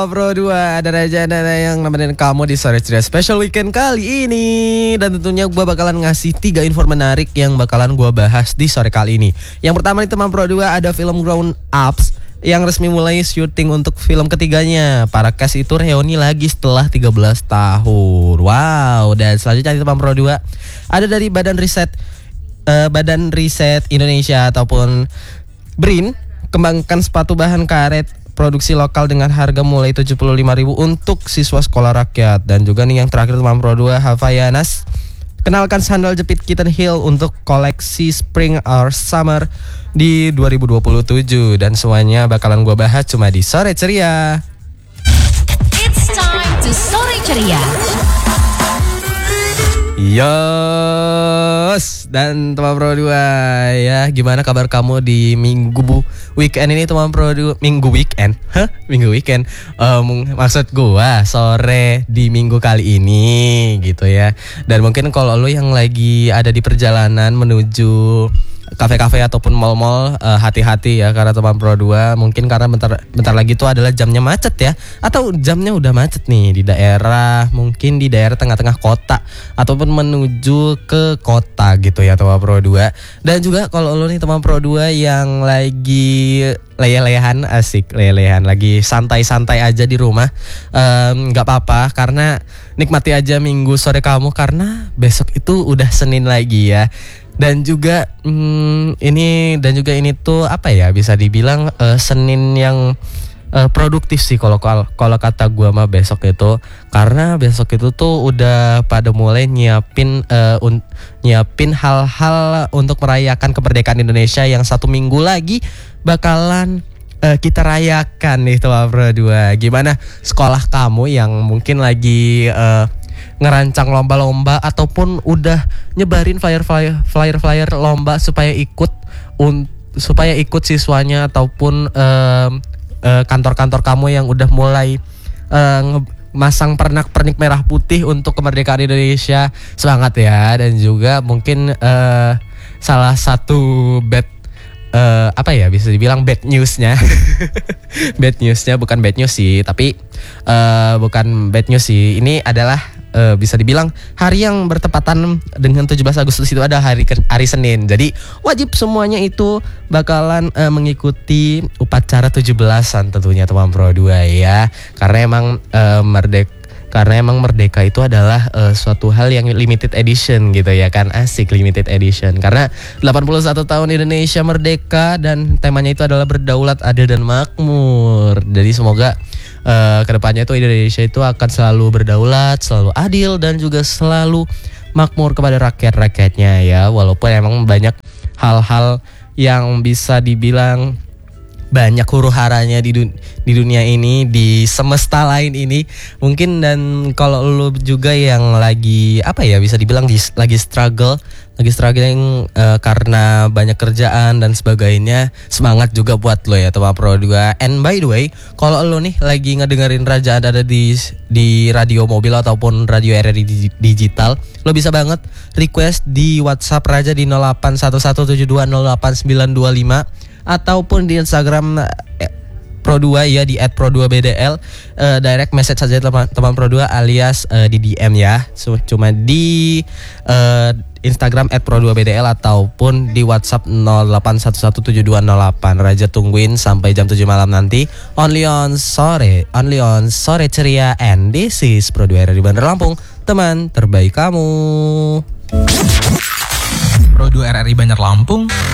Bro 2, ada Raja Nana yang nemenin kamu di Sore Ceria Special Weekend kali ini. Dan tentunya gue bakalan ngasih 3 info menarik yang bakalan gue bahas di sore kali ini. Yang pertama nih teman Pro 2, ada film Grown Ups yang resmi mulai syuting untuk film ketiganya. Para cast itu reuni lagi setelah 13 tahun. Wow. Dan selanjutnya teman Pro 2, ada dari Badan Riset Indonesia ataupun BRIN, kembangkan sepatu bahan karet produksi lokal dengan harga mulai 75.000 untuk siswa sekolah rakyat. Dan juga nih yang terakhir teman Pro 2, Havaianas, kenalkan sandal jepit Kitten Hill untuk koleksi Spring or Summer di 2027. Dan semuanya bakalan gue bahas cuma di Sore Ceria. It's time to Sore Ceria. Yes. Dan teman Pro 2, ya gimana kabar kamu di minggu weekend ini teman Pro 2? Minggu weekend? Minggu weekend. Maksud gua sore di minggu kali ini gitu ya. Dan mungkin kalau lo yang lagi ada di perjalanan menuju kafe-kafe ataupun mall-mall, hati-hati ya, karena teman Pro 2 mungkin karena bentar lagi itu adalah jamnya macet ya, atau jamnya udah macet nih di daerah, mungkin di daerah tengah-tengah kota ataupun menuju ke kota gitu ya teman Pro 2. Dan juga kalau lo nih teman Pro 2 yang lagi leyeh-leyehan, asik leyeh-leyehan, lagi santai-santai aja di rumah, nggak apa-apa, karena nikmati aja minggu sore kamu, karena besok itu udah Senin lagi ya. Dan juga ini tuh apa ya, bisa dibilang Senin yang produktif sih kalau kata gua mah besok itu, karena besok itu tuh udah pada mulai nyiapin hal-hal untuk merayakan kemerdekaan Indonesia yang 1 minggu lagi bakalan kita rayakan nih teman Pro 2. Gimana sekolah kamu yang mungkin lagi ngerancang lomba-lomba ataupun udah nyebarin flyer lomba supaya ikut siswanya ataupun kantor-kantor kamu yang udah mulai masang pernak-pernik merah putih untuk kemerdekaan Indonesia. Semangat ya. Dan juga mungkin salah satu bisa dibilang bad newsnya bad newsnya bukan bad news sih, tapi bukan bad news sih, ini adalah bisa dibilang hari yang bertepatan dengan 17 Agustus itu ada hari Senin. Jadi wajib semuanya itu bakalan mengikuti upacara 17-an tentunya teman Pro 2 ya. Karena emang merdeka itu adalah suatu hal yang limited edition gitu ya kan. Asik, limited edition. Karena 81 tahun Indonesia merdeka dan temanya itu adalah berdaulat, adil dan makmur. Jadi semoga kedepannya itu Indonesia itu akan selalu berdaulat, selalu adil dan juga selalu makmur kepada rakyat-rakyatnya ya. Walaupun emang banyak hal-hal yang bisa dibilang banyak huru-haranya di dunia ini, di semesta lain ini mungkin. Dan kalau lu juga yang lagi bisa dibilang lagi struggling karena banyak kerjaan dan sebagainya, semangat juga buat lo ya teman Pro 2. And by the way, kalau lo nih lagi ngedengerin Raja ada di radio mobil ataupun radio RRI digital, lo bisa banget request di WhatsApp Raja di 0811720895 ataupun di Instagram Pro 2 ya, di @pro2bdl. Direct message saja teman Pro 2 alias di DM ya. Cuma di Instagram @pro2bdl ataupun di WhatsApp 08117208. Raja tungguin sampai jam 7 malam nanti. Only on Sore Ceria, and this is Pro 2 RRI Bandar Lampung, teman terbaik kamu. Pro 2 RRI Bandar Lampung.